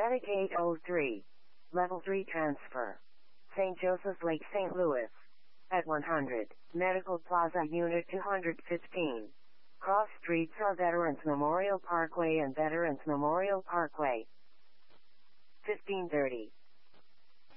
Medicaid 03. Level 3 transfer. St. Joseph's Lake, St. Louis. At 100. Medical Plaza Unit 215. Cross streets are Veterans Memorial Parkway and Veterans Memorial Parkway. 1530.